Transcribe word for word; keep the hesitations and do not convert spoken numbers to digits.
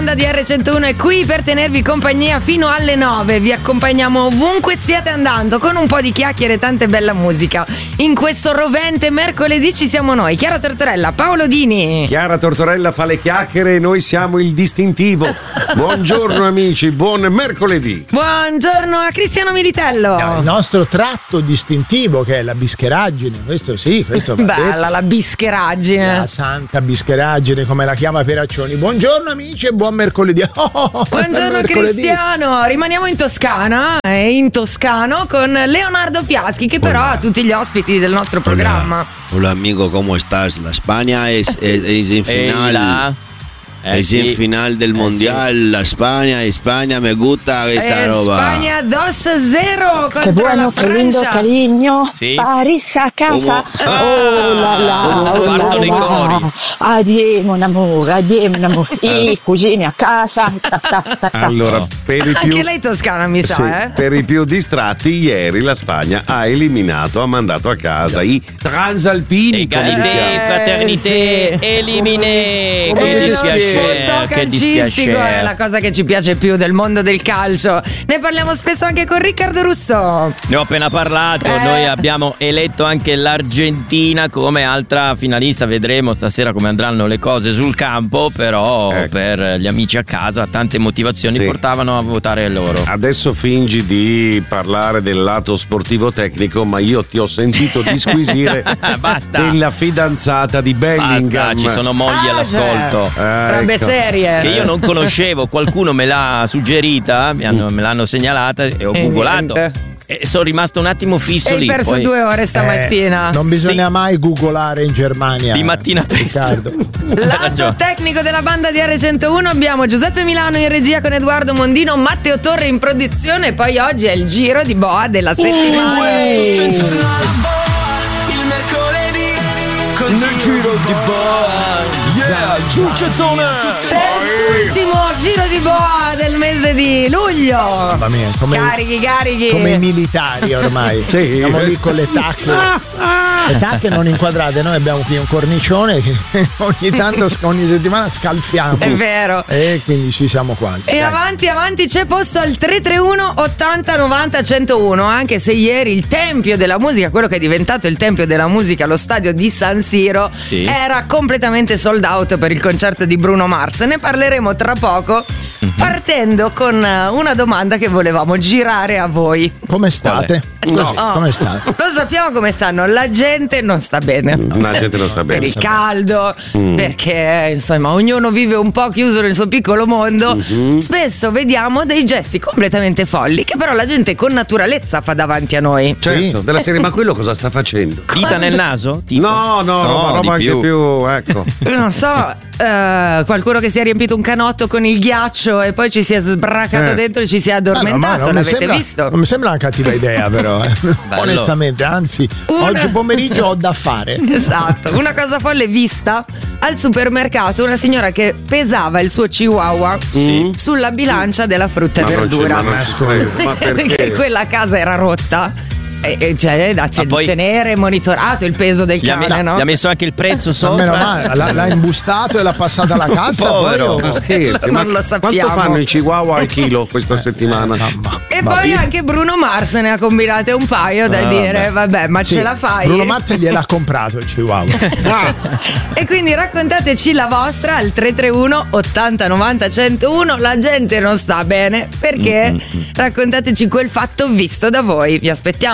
Di erre centouno è qui per tenervi compagnia fino alle nove. Vi accompagniamo ovunque stiate andando con un po' di chiacchiere e tante bella musica. In questo rovente mercoledì ci siamo noi, Chiara Tortorella, Paolo Dini. Chiara Tortorella fa le chiacchiere e noi siamo il distintivo. Buongiorno amici, buon mercoledì. Buongiorno a Cristiano Militello. Il nostro tratto distintivo che è la bischeraggine, questo sì, questo va bella detto. La bischeraggine. La santa bischeraggine come la chiama Peraccioni. Buongiorno amici e buon mercoledì. Oh, oh, oh, Buongiorno mercoledì. Cristiano, rimaniamo in Toscana, eh, in Toscano con Leonardo Fiaschi che però ha tutti gli ospiti del nostro programma. Hola, hola amigo, ¿cómo estás? La España es, es, es en final. Eh, es en sí. final del mundial, la España, España, me gusta esta eh, roba. España dos a zero contro che buono, la Francia. Che lindo, carigno. Sì. Paris a casa. Come? Oh la la, oh, partono i cori. Addio mon amore, addio mon amore. I cugini a casa. Ta, ta, ta, ta. Allora, per i più Anche lei toscana mi sa, sì, eh? per i più distratti, ieri la Spagna ha eliminato, ha mandato a casa i transalpini. Egalité, Eh, fraternité, sì. elimine. E Che lo dispiacere, sport che calcistico dispiacere. è la cosa che ci piace più del mondo del calcio. Ne parliamo spesso anche con Riccardo Russo. Ne ho appena parlato, Eh. noi abbiamo eletto anche l'Argentina come altra finalista, vedremo stasera come andranno le cose sul campo, però Ecco. per gli amici a casa tante motivazioni Sì. portavano a votare loro. Adesso fingi di parlare del lato sportivo tecnico, ma io ti ho sentito disquisire Basta. della fidanzata di Bellingham. Basta, ci sono mogli Ah, all'ascolto. Eh, Robe ecco. serie. Che io non conoscevo, qualcuno me l'ha suggerita, mi hanno- me l'hanno segnalata e ho E googolato. niente. E sono rimasto un attimo fisso E hai lì. perso poi- due ore stamattina. Eh, non bisogna Sì. mai googolare in Germania. Di mattina presto. Riccardo. Hai Lato ragione. tecnico della banda di erre centouno abbiamo Giuseppe Milano in regia con Edoardo Mondino, Matteo Torre in produzione e poi oggi è il giro di boa della settimana. Il mercoledì Nel giro di boa. Yeah, giuccettone. Terzultimo giro di boa del mese di luglio. Mamma mia, come, Carichi, carichi. come i militari ormai. Sì. Siamo lì con le tacche. Le tacche non inquadrate, noi abbiamo qui un cornicione che ogni tanto, ogni settimana scalfiamo. È vero. E quindi ci siamo quasi. E dai. avanti, avanti, c'è posto al tre tre uno ottanta novanta centouno, anche se ieri il tempio della musica, quello che è diventato il tempio della musica, lo stadio di San Siro, Sì. era completamente sold out per il concerto di Bruno Mars. Ne parleremo tra poco, partendo con eh, una domanda che volevamo girare a voi. Come state? Così, Oh, come state? Lo sappiamo come stanno, la gente non sta bene. La gente non sta Per bene. il caldo, perché insomma ognuno vive un po' chiuso nel suo piccolo mondo. Spesso vediamo dei gesti completamente folli che però la gente con naturalezza fa davanti a noi. Certo, Sì. della serie, ma quello cosa sta facendo? Dita nel naso? Tipo? No, no, No, roba, roba di anche più. più, ecco. Non so, eh, qualcuno che si è riempito un canotto con il ghiaccio e poi ci si è sbracato Eh. dentro e ci si è Ah, no, ma addormentato. non mi L'avete sembra- visto? Non mi sembra una cattiva idea, però. eh. Onestamente, anzi, Una- oggi pomeriggio ho da fare. Esatto, una cosa folle vista al supermercato, una signora che pesava il suo chihuahua Sì. sulla bilancia della frutta Ma e non ci- verdura. ma non ci credo. Ma perché? Quella casa era rotta. E, e cioè da Ma poi- tenere monitorato il peso del Gli ha, cane, me- no? gli ha messo anche il prezzo Ma sopra. meno male, l'ha, l'ha imbustato e l'ha passata alla cassa. Povero. Poi, oh, Scherzi, Non ma lo sappiamo. quanto fanno i chihuahua al chilo questa settimana? mamma. E Va poi bene. anche Bruno Mars ne ha combinate un paio da Ah, dire, vabbè, ma Sì, ce la fai? Bruno Mars gliel'ha comprato il chihuahua. E quindi raccontateci la vostra al tre tre uno ottanta novanta centouno. La gente non sta bene perché raccontateci quel fatto visto da voi. Vi aspettiamo.